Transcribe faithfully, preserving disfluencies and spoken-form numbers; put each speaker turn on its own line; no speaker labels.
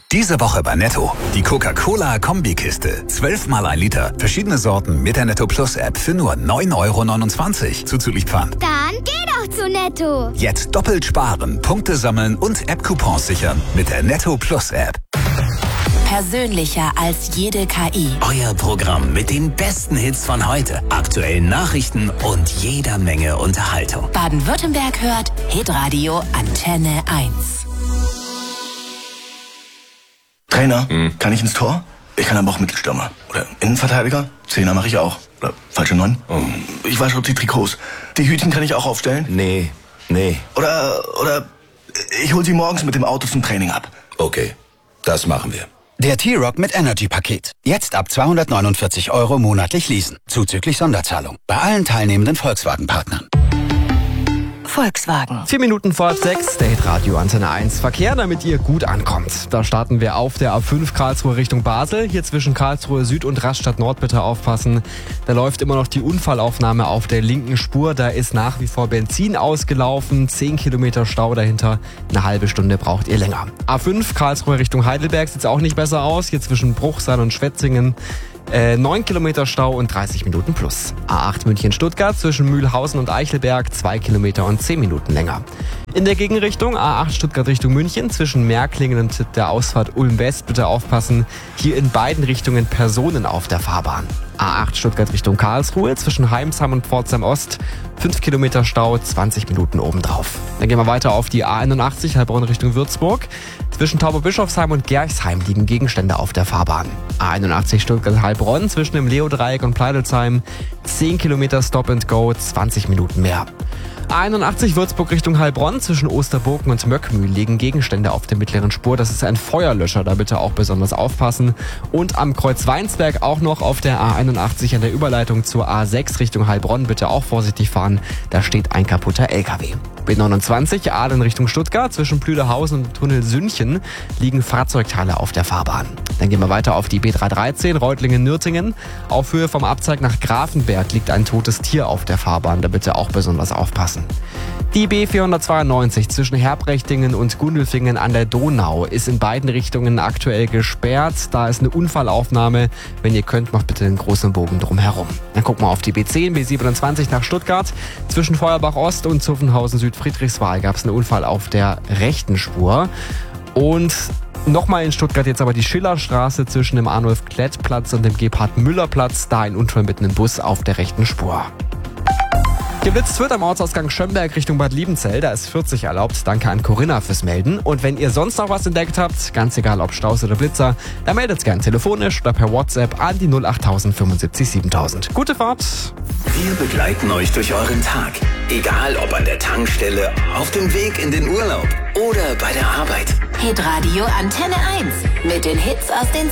Diese Woche bei Netto. Die Coca-Cola-Kombikiste. zwölf mal ein Liter. Verschiedene Sorten mit der Netto Plus App für nur neun Euro neunundzwanzig. Zuzüglich Pfand.
Dann geh doch zu Netto.
Jetzt doppelt sparen, Punkte sammeln und App-Coupons sichern mit der Netto Plus App.
Persönlicher als jede K I.
Euer Programm mit den besten Hits von heute, aktuellen Nachrichten und jeder Menge Unterhaltung.
Baden-Württemberg hört Hitradio Antenne eins.
Trainer, hm. kann ich ins Tor? Ich kann aber auch Mittelstürmer. Oder Innenverteidiger? Zehner mache ich auch. Oder falsche Neun? Oh. Ich wasche die Trikots. Die Hütchen kann ich auch aufstellen?
Nee, nee.
Oder, oder ich hol sie morgens mit dem Auto zum Training ab.
Okay, das machen wir.
Der T-Rock mit Energy-Paket. Jetzt ab zweihundertneunundvierzig Euro monatlich leasen. Zuzüglich Sonderzahlung. Bei allen teilnehmenden Volkswagen-Partnern.
Volkswagen.
Vier Minuten vor halb sechs, der Hitradio Antenne eins. Verkehr, damit ihr gut ankommt. Da starten wir auf der A fünf Karlsruhe Richtung Basel. Hier zwischen Karlsruhe Süd und Rastatt Nord bitte aufpassen. Da läuft immer noch die Unfallaufnahme auf der linken Spur. Da ist nach wie vor Benzin ausgelaufen. Zehn Kilometer Stau dahinter. Eine halbe Stunde braucht ihr länger. A fünf Karlsruhe Richtung Heidelberg sieht auch nicht besser aus. Hier zwischen Bruchsal und Schwetzingen. Äh, neun Kilometer Stau und dreißig Minuten plus. A acht München-Stuttgart zwischen Mühlhausen und Eichelberg zwei Kilometer und zehn Minuten länger. In der Gegenrichtung A acht Stuttgart Richtung München zwischen Märklingen und der Ausfahrt Ulm-West bitte aufpassen. Hier in beiden Richtungen Personen auf der Fahrbahn. A acht Stuttgart Richtung Karlsruhe zwischen Heimsheim und Pforzheim Ost fünf Kilometer Stau, zwanzig Minuten obendrauf. Dann gehen wir weiter auf die A einundachtzig Heilbronn Richtung Würzburg. Zwischen Tauberbischofsheim und Gerchsheim liegen Gegenstände auf der Fahrbahn. A einundachtzig Stuttgart-Heilbronn zwischen dem Leo-Dreieck und Pleidelsheim zehn Kilometer Stop and Go, zwanzig Minuten mehr. A einundachtzig Würzburg Richtung Heilbronn zwischen Osterburgen und Möckmühl liegen Gegenstände auf der mittleren Spur. Das ist ein Feuerlöscher, da bitte auch besonders aufpassen. Und am Kreuz Weinsberg auch noch auf der A einundachtzig an der Überleitung zur A sechs Richtung Heilbronn bitte auch vorsichtig fahren. Da steht ein kaputter L K W. B neunundzwanzig Aalen Richtung Stuttgart zwischen Plüderhausen und Tunnel Sünchen liegen Fahrzeugteile auf der Fahrbahn. Dann gehen wir weiter auf die B dreihundertdreizehn Reutlingen-Nürtingen. Auf Höhe vom Abzweig nach Grafenberg liegt ein totes Tier auf der Fahrbahn, da bitte auch besonders aufpassen. Die B vierhundertzweiundneunzig zwischen Herbrechtingen und Gundelfingen an der Donau ist in beiden Richtungen aktuell gesperrt. Da ist eine Unfallaufnahme. Wenn ihr könnt, macht bitte einen großen Bogen drumherum. Dann gucken wir auf die B zehn, B siebenundzwanzig nach Stuttgart. Zwischen Feuerbach Ost und Zuffenhausen Südfriedrichswal gab es einen Unfall auf der rechten Spur. Und nochmal in Stuttgart jetzt aber die Schillerstraße zwischen dem Arnulf-Klett-Platz und dem Gebhard-Müller-Platz. Da ein Unfall mit einem Bus auf der rechten Spur. Geblitzt wird am Ortsausgang Schömberg Richtung Bad Liebenzell, da ist vierzig erlaubt. Danke an Corinna fürs Melden. Und wenn ihr sonst noch was entdeckt habt, ganz egal ob Staus oder Blitzer, dann meldet es gern telefonisch oder per WhatsApp an die null achttausend fünfundsiebzig siebentausend. Gute Fahrt!
Wir begleiten euch durch euren Tag. Egal ob an der Tankstelle, auf dem Weg in den Urlaub oder bei der Arbeit.
Hitradio Antenne eins mit den Hits aus den